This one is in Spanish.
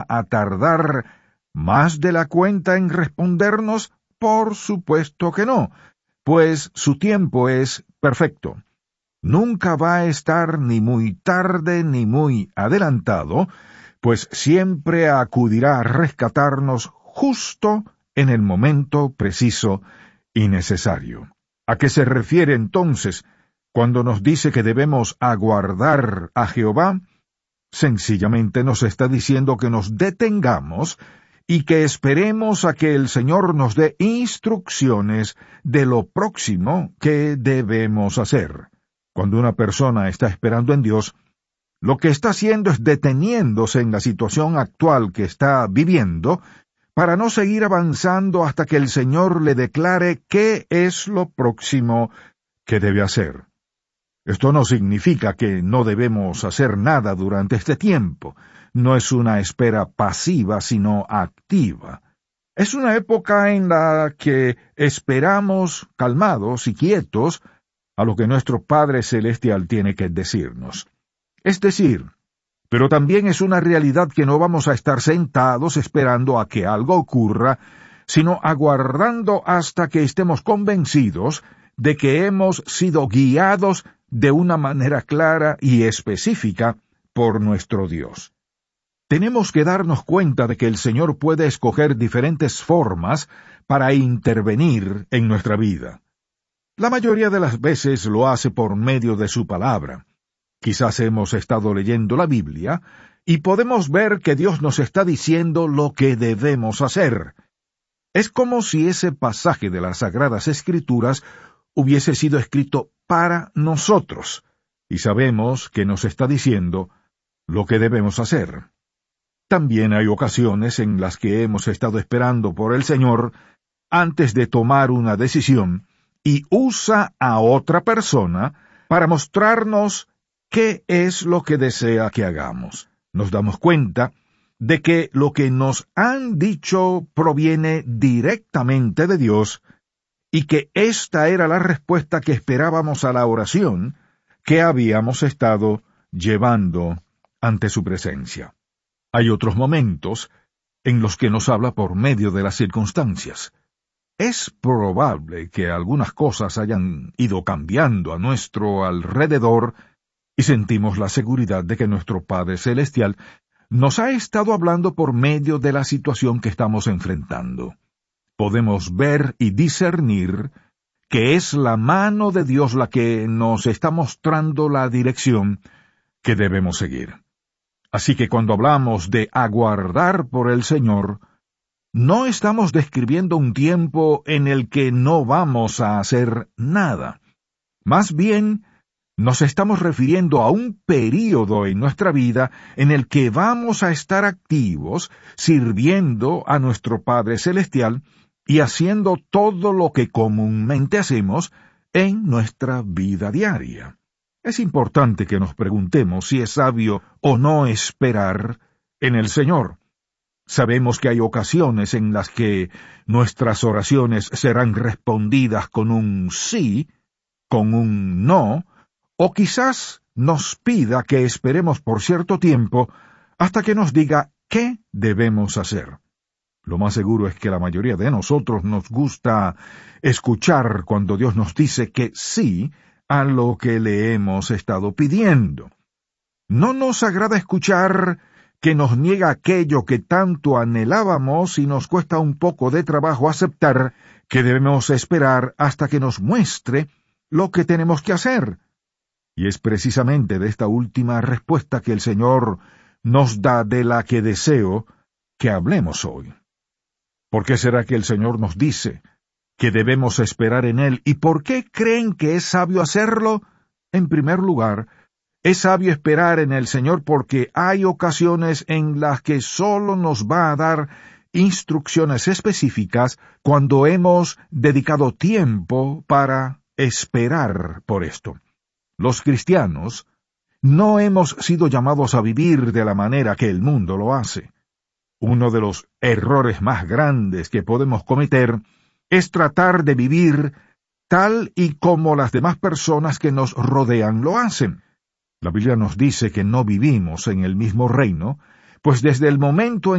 a tardar más de la cuenta en respondernos? Por supuesto que no, pues su tiempo es perfecto. Nunca va a estar ni muy tarde ni muy adelantado, pues siempre acudirá a rescatarnos justo en el momento preciso y necesario. ¿A qué se refiere entonces cuando nos dice que debemos aguardar a Jehová? Sencillamente nos está diciendo que nos detengamos y que esperemos a que el Señor nos dé instrucciones de lo próximo que debemos hacer. Cuando una persona está esperando en Dios, lo que está haciendo es deteniéndose en la situación actual que está viviendo para no seguir avanzando hasta que el Señor le declare qué es lo próximo que debe hacer. Esto no significa que no debemos hacer nada durante este tiempo. No es una espera pasiva, sino activa. Es una época en la que esperamos calmados y quietos a lo que nuestro Padre Celestial tiene que decirnos. Es decir, pero también es una realidad que no vamos a estar sentados esperando a que algo ocurra, sino aguardando hasta que estemos convencidos de que hemos sido guiados de una manera clara y específica por nuestro Dios. Tenemos que darnos cuenta de que el Señor puede escoger diferentes formas para intervenir en nuestra vida. La mayoría de las veces lo hace por medio de su palabra. Quizás hemos estado leyendo la Biblia y podemos ver que Dios nos está diciendo lo que debemos hacer. Es como si ese pasaje de las Sagradas Escrituras hubiese sido escrito para nosotros, y sabemos que nos está diciendo lo que debemos hacer. También hay ocasiones en las que hemos estado esperando por el Señor antes de tomar una decisión, y usa a otra persona para mostrarnos qué es lo que desea que hagamos. Nos damos cuenta de que lo que nos han dicho proviene directamente de Dios y que esta era la respuesta que esperábamos a la oración que habíamos estado llevando ante su presencia. Hay otros momentos en los que nos habla por medio de las circunstancias. Es probable que algunas cosas hayan ido cambiando a nuestro alrededor y sentimos la seguridad de que nuestro Padre Celestial nos ha estado hablando por medio de la situación que estamos enfrentando. Podemos ver y discernir que es la mano de Dios la que nos está mostrando la dirección que debemos seguir. Así que cuando hablamos de aguardar por el Señor, no estamos describiendo un tiempo en el que no vamos a hacer nada. Más bien, nos estamos refiriendo a un período en nuestra vida en el que vamos a estar activos, sirviendo a nuestro Padre Celestial y haciendo todo lo que comúnmente hacemos en nuestra vida diaria. Es importante que nos preguntemos si es sabio o no esperar en el Señor. Sabemos que hay ocasiones en las que nuestras oraciones serán respondidas con un sí, con un no, o quizás nos pida que esperemos por cierto tiempo hasta que nos diga qué debemos hacer. Lo más seguro es que la mayoría de nosotros nos gusta escuchar cuando Dios nos dice que sí a lo que le hemos estado pidiendo. No nos agrada escuchar que nos niega aquello que tanto anhelábamos y nos cuesta un poco de trabajo aceptar que debemos esperar hasta que nos muestre lo que tenemos que hacer. Y es precisamente de esta última respuesta que el Señor nos da de la que deseo que hablemos hoy. ¿Por qué será que el Señor nos dice que debemos esperar en Él? ¿Y por qué creen que es sabio hacerlo? En primer lugar, es sabio esperar en el Señor porque hay ocasiones en las que solo nos va a dar instrucciones específicas cuando hemos dedicado tiempo para esperar por esto. Los cristianos no hemos sido llamados a vivir de la manera que el mundo lo hace. Uno de los errores más grandes que podemos cometer es tratar de vivir tal y como las demás personas que nos rodean lo hacen. La Biblia nos dice que no vivimos en el mismo reino, pues desde el momento en